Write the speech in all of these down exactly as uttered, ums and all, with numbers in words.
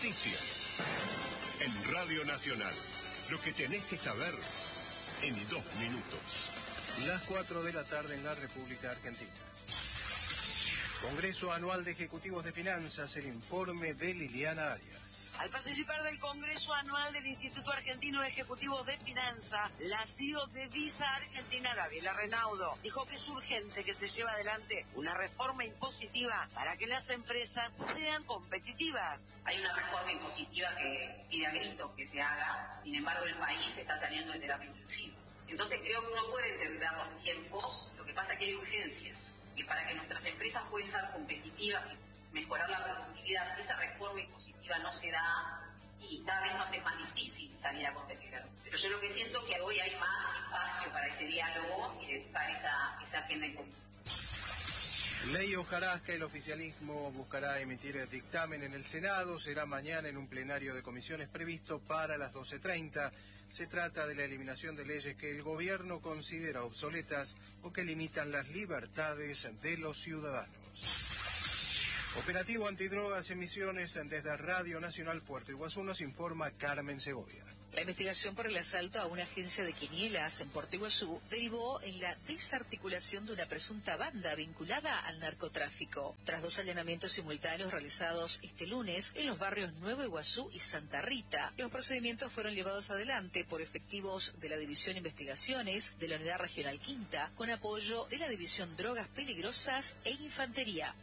Noticias. En Radio Nacional. Lo que tenés que saber en dos minutos. Las cuatro de la tarde en la República Argentina. Congreso Anual de Ejecutivos de Finanzas, el informe de Liliana Arias. Al participar del Congreso Anual del Instituto Argentino de Ejecutivos de Finanzas, la C E O de Visa Argentina, Gabriela Renaudo, dijo que es urgente que se lleve adelante una reforma impositiva para que las empresas sean competitivas. Hay una reforma impositiva que pide a gritos que se haga, sin embargo el país está saliendo de terapia intensiva. Entonces creo que uno puede entender los tiempos, lo que pasa es que hay urgencias, y para que nuestras empresas puedan ser competitivas y mejorar la productividad, si esa reforma impositiva no se da, y cada vez nos es más difícil salir a competir. Pero yo lo que siento es que hoy hay más espacio para ese diálogo y de buscar esa, esa agenda en común. Ley Hojarasca, el oficialismo buscará emitir el dictamen en el Senado, será mañana en un plenario de comisiones previsto para las doce treinta. Se trata de la eliminación de leyes que el gobierno considera obsoletas o que limitan las libertades de los ciudadanos. Operativo antidrogas en Misiones desde Radio Nacional Puerto Iguazú, nos informa Carmen Segovia. La investigación por el asalto a una agencia de quinielas en Puerto Iguazú derivó en la desarticulación de una presunta banda vinculada al narcotráfico. Tras dos allanamientos simultáneos realizados este lunes en los barrios Nuevo Iguazú y Santa Rita, los procedimientos fueron llevados adelante por efectivos de la División Investigaciones de la Unidad Regional Quinta, con apoyo de la División Drogas Peligrosas e Infantería.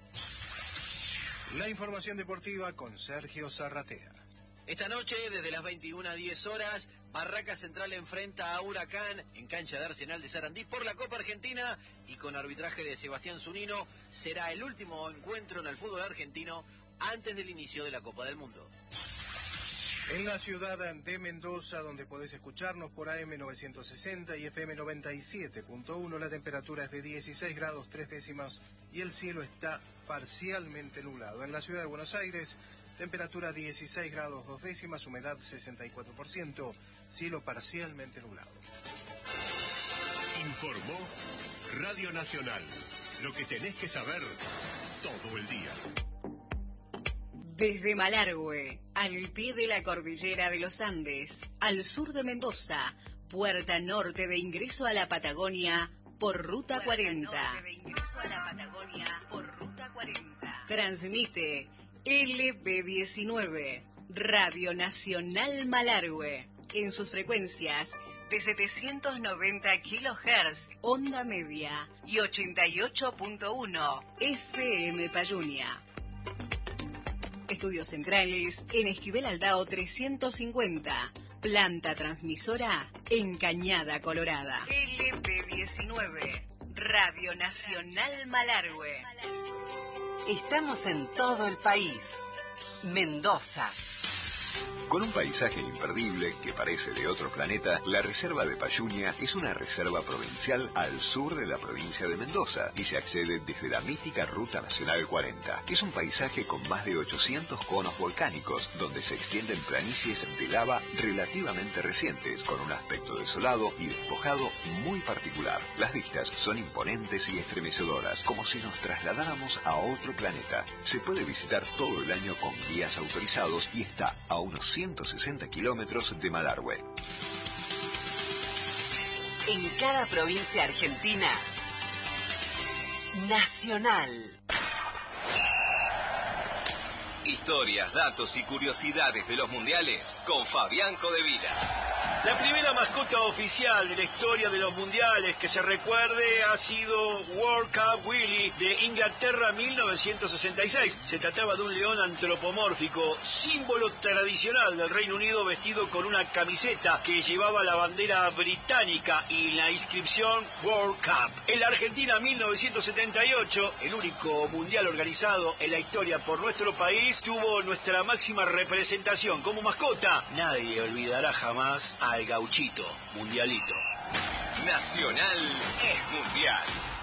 La información deportiva con Sergio Zarratea. Esta noche, desde las veintiuna a diez horas, Barraca Central enfrenta a Huracán en cancha de Arsenal de Sarandí por la Copa Argentina y con arbitraje de Sebastián Zunino. Será el último encuentro en el fútbol argentino antes del inicio de la Copa del Mundo. En la ciudad de Mendoza, donde podés escucharnos por A M novecientos sesenta y F M noventa y siete punto uno, la temperatura es de dieciséis grados tres décimas y el cielo está parcialmente nublado. En la ciudad de Buenos Aires, temperatura dieciséis grados dos décimas, humedad sesenta y cuatro por ciento, cielo parcialmente nublado. Informó Radio Nacional. Lo que tenés que saber todo el día. Desde Malargüe, al pie de la cordillera de los Andes, al sur de Mendoza, puerta norte de ingreso a la Patagonia por Ruta cuarenta. Norte de ingreso a la Patagonia por Ruta cuarenta. Transmite L B diecinueve, Radio Nacional Malargüe, en sus frecuencias de setecientos noventa kilohertz, onda media, y ochenta y ocho punto uno F M Payunia. Estudios centrales en Esquivel Aldao trescientos cincuenta. Planta transmisora en Cañada Colorada. L B diecinueve, Radio Nacional Malargüe. Estamos en todo el país. Mendoza. Con un paisaje imperdible que parece de otro planeta, la Reserva de Payunia es una reserva provincial al sur de la provincia de Mendoza y se accede desde la mítica Ruta Nacional cuarenta. Es un paisaje con más de ochocientos conos volcánicos, donde se extienden planicies de lava relativamente recientes, con un aspecto desolado y despojado muy particular. Las vistas son imponentes y estremecedoras, como si nos trasladáramos a otro planeta. Se puede visitar todo el año con guías autorizados y está a unos ciento sesenta kilómetros de Malargüe. En cada provincia argentina, Nacional. Historias, datos y curiosidades de los mundiales con Fabián Codevila. La primera mascota oficial de la historia de los mundiales que se recuerde ha sido World Cup Willy de Inglaterra mil novecientos sesenta y seis. Se trataba de un león antropomórfico, símbolo tradicional del Reino Unido, vestido con una camiseta que llevaba la bandera británica y la inscripción World Cup. En la Argentina mil novecientos setenta y ocho, el único mundial organizado en la historia por nuestro país, tuvo nuestra máxima representación como mascota. Nadie olvidará jamás al gauchito, mundialito. Nacional es mundial.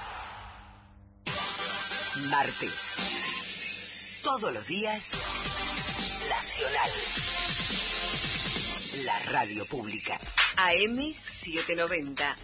Martes. Todos los días, Nacional. La radio pública. A M setecientos noventa.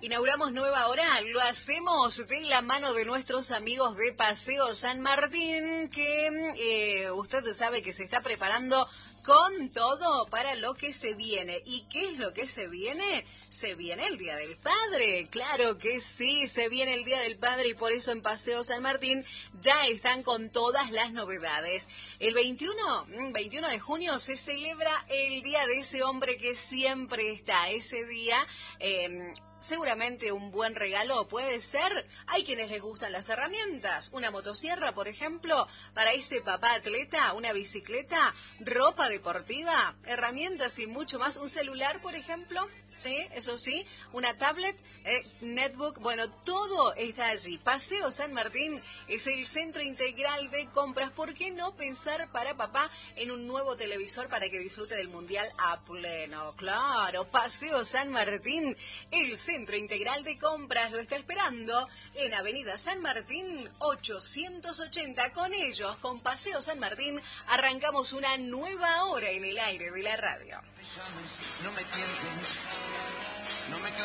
Inauguramos nueva hora, lo hacemos de la mano de nuestros amigos de Paseo San Martín, que eh, usted sabe que se está preparando con todo para lo que se viene. ¿Y qué es lo que se viene? Se viene el Día del Padre, claro que sí, se viene el Día del Padre y por eso en Paseo San Martín ya están con todas las novedades. El veintiuno, veintiuno de junio se celebra el Día de ese hombre que siempre está. Ese día... Eh, Seguramente un buen regalo puede ser, hay quienes les gustan las herramientas, una motosierra, por ejemplo, para ese papá atleta, una bicicleta, ropa deportiva, herramientas y mucho más, un celular, por ejemplo, sí, eso sí, una tablet, eh, netbook, bueno, todo está allí. Paseo San Martín es el centro integral de compras. ¿Por qué no pensar para papá en un nuevo televisor para que disfrute del Mundial a pleno? Claro, Paseo San Martín, el centro integral de compras lo está esperando en Avenida San Martín ochocientos ochenta. Con ellos, con Paseo San Martín, arrancamos una nueva hora en el aire de la radio. No me tientes, no me